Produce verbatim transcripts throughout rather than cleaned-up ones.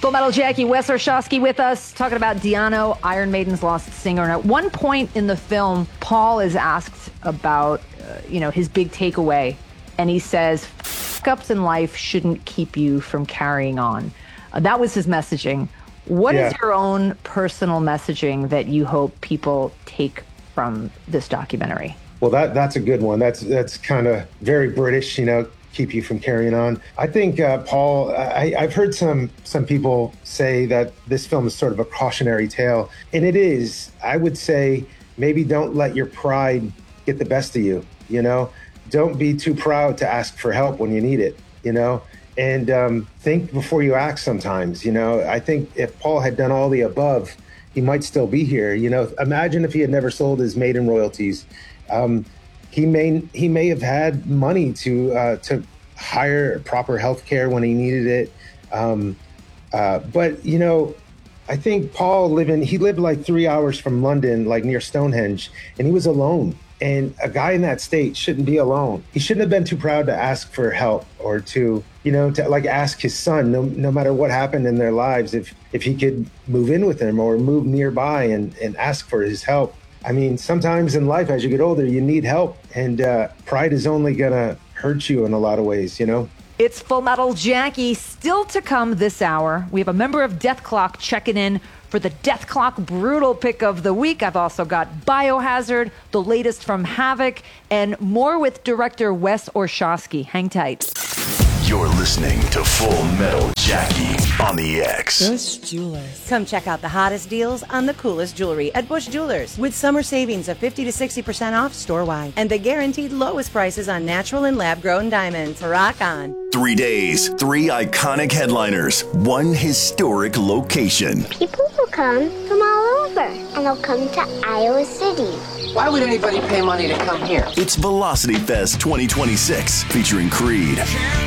Full Metal Jackie, Wes Orshowski with us, talking about Di'Anno, Iron Maiden's lost singer. And at one point in the film, Paul is asked about, uh, you know, his big takeaway. And he says, fuck-ups in life shouldn't keep you from carrying on. Uh, that was his messaging. What yeah. is your own personal messaging that you hope people take from this documentary? Well, that that's a good one. That's that's kind of very British, you know, keep you from carrying on. I think, uh, Paul, I, I've heard some some people say that this film is sort of a cautionary tale, and it is. I would say maybe don't let your pride get the best of you, you know? Don't be too proud to ask for help when you need it, you know? And um, think before you act sometimes, you know? I think if Paul had done all the above, he might still be here, you know? Imagine if he had never sold his Maiden royalties. Um, He may he may have had money to uh, to hire proper health care when he needed it, um, uh, but you know, I think Paul living he lived like three hours from London, like near Stonehenge, and he was alone. And a guy in that state shouldn't be alone. He shouldn't have been too proud to ask for help or to you know to like ask his son, no no matter what happened in their lives, if if he could move in with him or move nearby and and ask for his help. I mean, sometimes in life, as you get older, you need help, and uh, pride is only going to hurt you in a lot of ways, you know? It's Full Metal Jackie. Still to come this hour, we have a member of Death Clock checking in for the Death Clock Brutal Pick of the Week. I've also got Biohazard, the latest from Havoc, and more with director Wes Orshowski. Hang tight. You're listening to Full Metal Jackie on the X. Bush Jewelers. Come check out the hottest deals on the coolest jewelry at Bush Jewelers with summer savings of fifty to sixty percent off store-wide and the guaranteed lowest prices on natural and lab-grown diamonds. Rock on. Three days, three iconic headliners, one historic location. People will come from all over, and they'll come to Iowa City. Why would anybody pay money to come here? It's Velocity Fest twenty twenty-six, featuring Creed,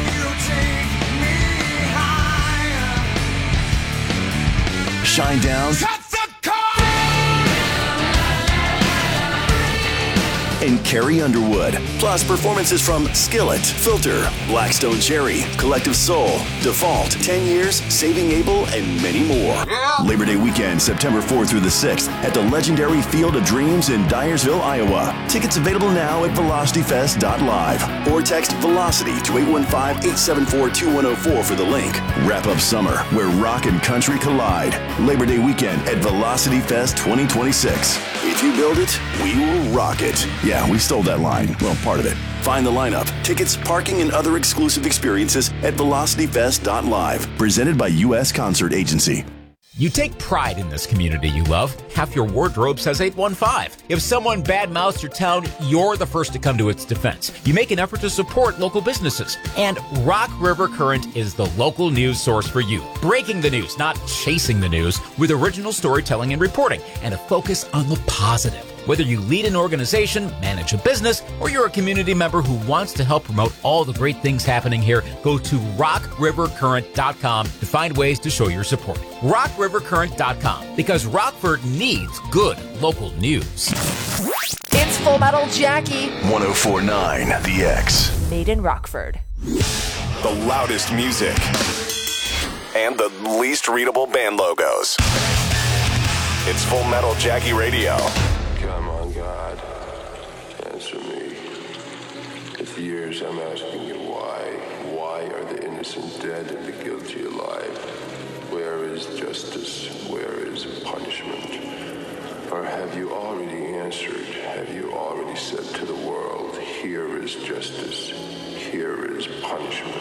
Shinedown, and Carrie Underwood. Plus performances from Skillet, Filter, Blackstone Cherry, Collective Soul, Default, ten years, Saving Abel, and many more. Yeah. Labor Day weekend, September fourth through the sixth at the legendary Field of Dreams in Dyersville, Iowa. Tickets available now at velocity fest dot live or text Velocity to eight one five, eight seven four, two one zero four for the link. Wrap up summer where rock and country collide. Labor Day weekend at Velocity Fest twenty twenty-six. If you build it, we will rock it. Yeah, we stole that line. Well, part of it. Find the lineup, tickets, parking, and other exclusive experiences at velocity fest dot live. Presented by U S Concert Agency. You take pride in this community you love. Half your wardrobe says eight one five. If someone badmouths your town, you're the first to come to its defense. You make an effort to support local businesses. And Rock River Current is the local news source for you. Breaking the news, not chasing the news, with original storytelling and reporting, and a focus on the positive. Whether you lead an organization, manage a business, or you're a community member who wants to help promote all the great things happening here, go to rock river current dot com to find ways to show your support. rock river current dot com, because Rockford needs good local news. It's Full Metal Jackie. ten forty-nine The X. Made in Rockford. The loudest music and the least readable band logos. It's Full Metal Jackie Radio. Come on, God, answer me. It's years I'm asking you why. Why are the innocent dead and the guilty alive? Where is justice? Where is punishment? Or have you already answered? Have you already said to the world, here is justice, here is punishment?